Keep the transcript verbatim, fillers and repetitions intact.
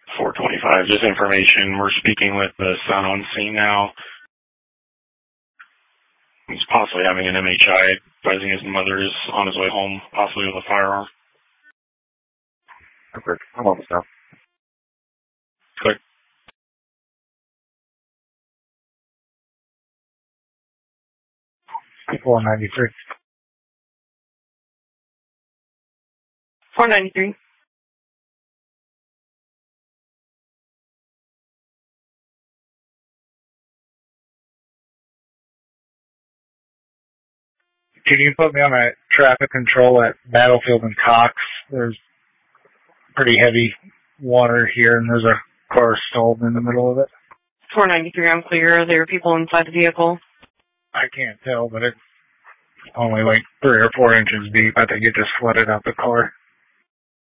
four twenty-five, just information. We're speaking with the son on scene now. He's possibly having an M H I, advising his mother is on his way home, possibly with a firearm. Okay, I'm almost now. Click. four ninety-three. four ninety-three. Can you put me on a traffic control at Battlefield and Cox? There's pretty heavy water here, and there's a car stalled in the middle of it. four ninety-three, I'm clear. Are there people inside the vehicle? I can't tell, but it's only like three or four inches deep. I think it just flooded out the car.